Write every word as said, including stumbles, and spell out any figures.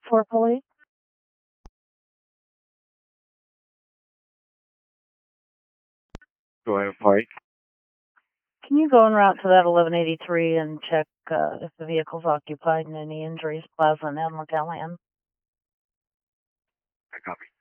for police. Go ahead, Mike. Can you go en route to that eleven eighty-three and check uh, if the vehicle's occupied and any injuries, Plaza and Admiral Callahan? I copy.